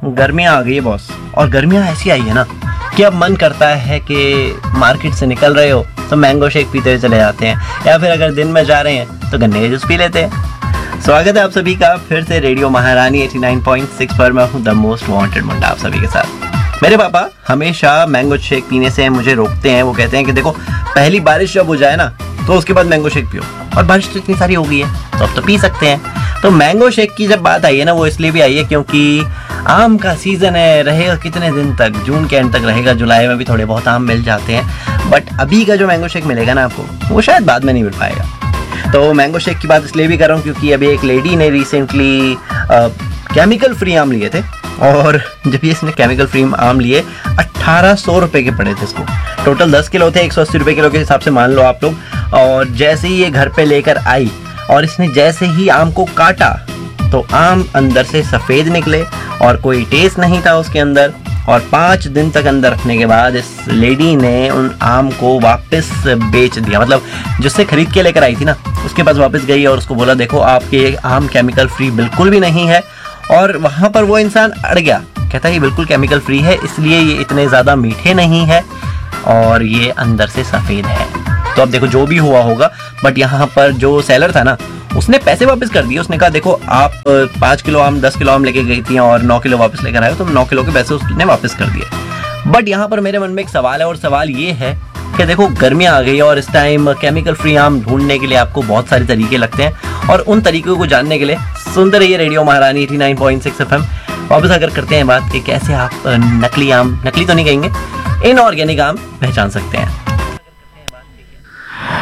गर्मियाँ आ गई है बॉस, और गर्मियाँ ऐसी आई है ना कि अब मन करता है कि मार्केट से निकल रहे हो तो मैंगो शेक पीते हुए चले जाते हैं, या फिर अगर दिन में जा रहे हैं तो गन्ने का जूस पी लेते हैं। स्वागत है आप सभी का फिर से रेडियो महारानी 89.6 पर। मैं हूँ द मोस्ट वांटेड मुंडा आप सभी के साथ। मेरे पापा हमेशा मैंगो शेक पीने से मुझे रोकते हैं। वो कहते हैं कि देखो, पहली बारिश जब हो जाए ना तो उसके बाद मैंगो शेक पियो, और बारिश तो इतनी सारी हो गई है तो अब तो पी सकते हैं। तो मैंगो शेक की जब बात आई है ना, वो इसलिए भी आई है क्योंकि आम का सीज़न है। रहेगा कितने दिन तक, जून के एंड तक रहेगा। जुलाई में भी थोड़े बहुत आम मिल जाते हैं, बट अभी का जो मैंगो शेक मिलेगा ना आपको, वो शायद बाद में नहीं मिल पाएगा। तो मैंगो शेक की बात इसलिए भी कर रहा हूँ क्योंकि अभी एक लेडी ने रिसेंटली केमिकल फ्री आम लिए थे, और जब ये इसने केमिकल फ्री आम लिए 1800 रुपये के पड़े थे इसको। टोटल 10 किलो थे, 180 रुपये किलो के हिसाब से मान लो आप लोग। और जैसे ही ये घर पे लेकर आई और इसने जैसे ही आम को काटा तो आम अंदर से सफ़ेद निकले और कोई टेस्ट नहीं था उसके अंदर। और 5 दिन तक अंदर रखने के बाद इस लेडी ने उन आम को वापस बेच दिया। मतलब जिससे खरीद के लेकर आई थी ना, उसके पास वापस गई और उसको बोला देखो आपके आम केमिकल फ्री बिल्कुल भी नहीं है। और वहाँ पर वो इंसान अड़ गया, कहता है ये बिल्कुल केमिकल फ्री है, इसलिए ये इतने ज़्यादा मीठे नहीं है और ये अंदर से सफ़ेद है। तो अब देखो जो भी हुआ होगा, बट यहाँ पर जो सेलर था ना, उसने पैसे वापस कर दिए। उसने कहा देखो आप 5 किलो आम 10 किलो आम लेके गई थी और 9 किलो वापस लेकर आए, तो 9 किलो के पैसे उसने वापस कर दिए। बट यहाँ पर मेरे मन में एक सवाल है, और सवाल ये है कि देखो गर्मियाँ आ गई और इस टाइम केमिकल फ्री आम ढूंढने के लिए आपको बहुत सारे तरीके लगते हैं, और उन तरीकों को जानने के लिए सुनते रहिए रेडियो महारानी 89.6 FM। वापस अगर करते हैं बात कि कैसे आप नकली आम, नकली तो नहीं कहेंगे, इनऑर्गेनिक आम पहचान सकते हैं।